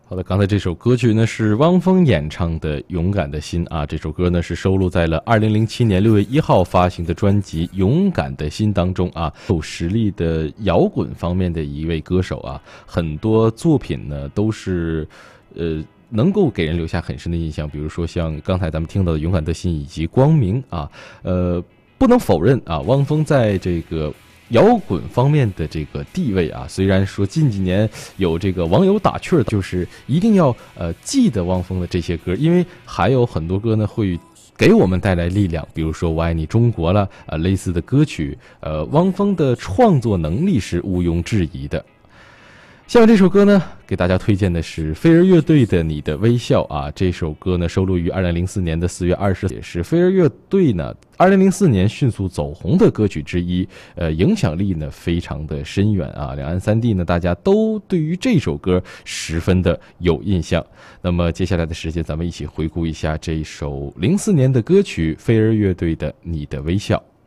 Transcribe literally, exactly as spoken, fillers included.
好的，刚才这首歌曲呢是汪峰演唱的《勇敢的心》啊，这首歌呢是收录在了二零零七年六月一号发行的专辑《勇敢的心》当中啊。有实力的摇滚方面的一位歌手啊，很多作品呢都是呃能够给人留下很深的印象，比如说像刚才咱们听到的《勇敢的心》以及《光明》啊，呃，不能否认啊，汪峰在这个摇滚方面的这个地位啊，虽然说近几年有这个网友打趣儿，就是一定要呃记得汪峰的这些歌，因为还有很多歌呢会给我们带来力量，比如说我爱你中国了，呃类似的歌曲，呃汪峰的创作能力是毋庸置疑的。下面这首歌呢，给大家推荐的是飞儿乐队的《你的微笑》啊。这首歌呢，收录于二零零四年的四月二十，也是飞儿乐队呢二零零四年迅速走红的歌曲之一。呃，影响力呢非常的深远啊。两岸三地呢，大家都对于这首歌十分的有印象。那么接下来的时间，咱们一起回顾一下这首零四年的歌曲——飞儿乐队的《你的微笑》。